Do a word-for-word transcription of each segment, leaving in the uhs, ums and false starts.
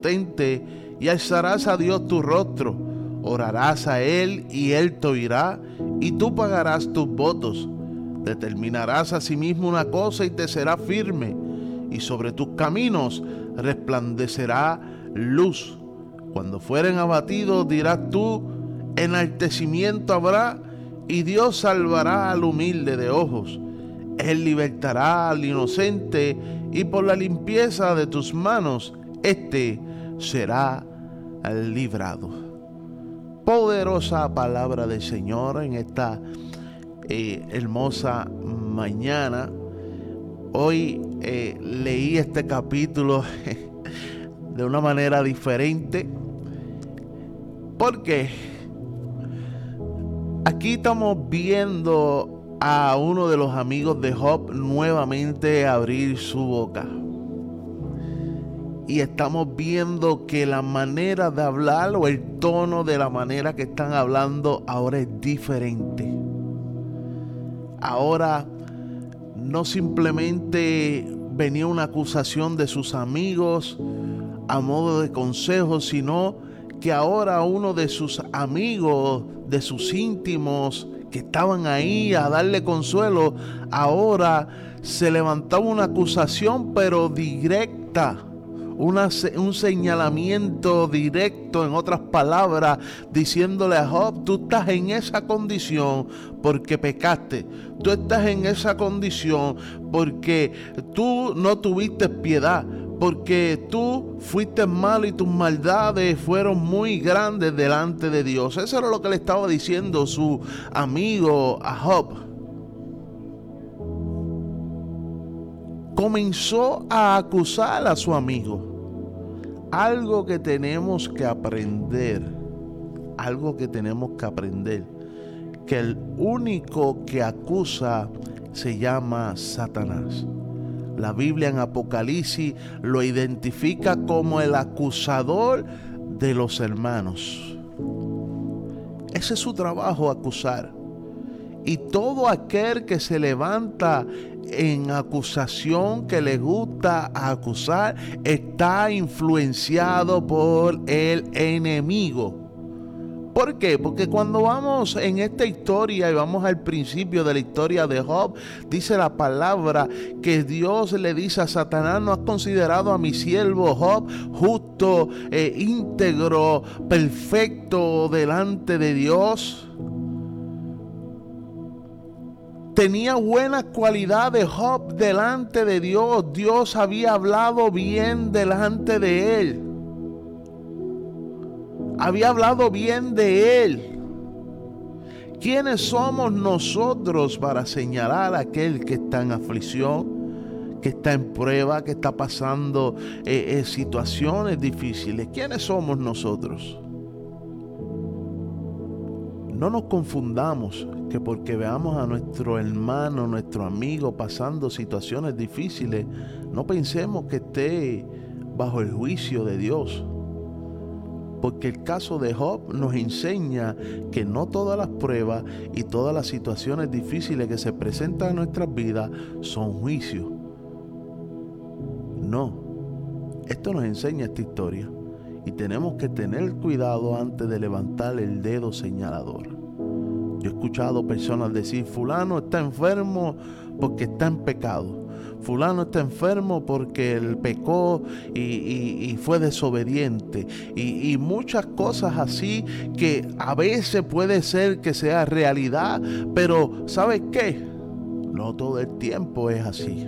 potente y alzarás a Dios tu rostro. Orarás a Él y Él te oirá y tú pagarás tus votos. Determinarás asimismo una cosa y te será firme, y sobre tus caminos resplandecerá luz. Cuando fueren abatidos dirás tú, enaltecimiento habrá, y Dios salvará al humilde de ojos. Él libertará al inocente, y por la limpieza de tus manos, éste será librado. Poderosa palabra del Señor en esta eh, hermosa mañana. Hoy eh, leí este capítulo de una manera diferente, porque aquí estamos viendo a uno de los amigos de Job nuevamente abrir su boca. Y estamos viendo que la manera de hablar o el tono de la manera que están hablando ahora es diferente. Ahora no simplemente venía una acusación de sus amigos a modo de consejo, sino que ahora uno de sus amigos, de sus íntimos, que estaban ahí a darle consuelo, ahora se levantaba una acusación, pero directa. Una, un señalamiento directo, en otras palabras, diciéndole a Job: tú estás en esa condición porque pecaste, tú estás en esa condición porque tú no tuviste piedad, porque tú fuiste malo y tus maldades fueron muy grandes delante de Dios. Eso era lo que le estaba diciendo su amigo a Job. Comenzó a acusar a su amigo. Algo que tenemos que aprender, algo que tenemos que aprender, que el único que acusa se llama Satanás. La Biblia en Apocalipsis lo identifica como el acusador de los hermanos. Ese es su trabajo, acusar. Y todo aquel que se levanta en acusación, que le gusta acusar, está influenciado por el enemigo. ¿Por qué? Porque cuando vamos en esta historia y vamos al principio de la historia de Job, dice la palabra que Dios le dice a Satanás: ¿no has considerado a mi siervo Job justo, eh, íntegro, perfecto delante de Dios? Tenía buenas cualidades Job delante de Dios. Dios había hablado bien delante de él. Había hablado bien de él. ¿Quiénes somos nosotros para señalar a aquel que está en aflicción, que está en prueba, que está pasando eh, eh, situaciones difíciles? ¿Quiénes somos nosotros? No nos confundamos que porque veamos a nuestro hermano, nuestro amigo pasando situaciones difíciles, no pensemos que esté bajo el juicio de Dios. Porque el caso de Job nos enseña que no todas las pruebas y todas las situaciones difíciles que se presentan en nuestras vidas son juicios. No, esto nos enseña esta historia. Y tenemos que tener cuidado antes de levantar el dedo señalador. Yo he escuchado personas decir: fulano está enfermo porque está en pecado. Fulano está enfermo porque él pecó y, y, y fue desobediente. Y, y muchas cosas así que a veces puede ser que sea realidad. Pero ¿sabes qué? No todo el tiempo es así.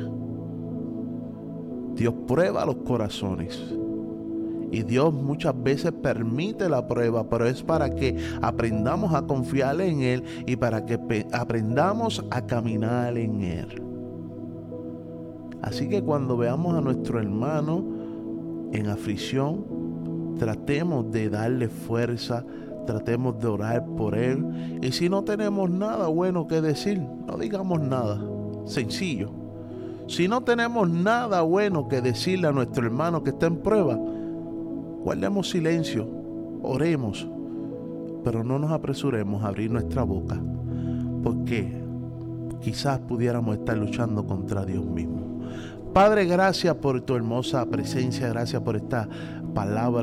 Dios prueba los corazones. Y Dios muchas veces permite la prueba, pero es para que aprendamos a confiar en Él y para que pe- aprendamos a caminar en Él. Así que cuando veamos a nuestro hermano en aflicción, tratemos de darle fuerza, tratemos de orar por él. Y si no tenemos nada bueno que decir, no digamos nada. Sencillo. Si no tenemos nada bueno que decirle a nuestro hermano que está en prueba, guardemos silencio, oremos, pero no nos apresuremos a abrir nuestra boca, porque quizás pudiéramos estar luchando contra Dios mismo. Padre, gracias por tu hermosa presencia, gracias por esta palabra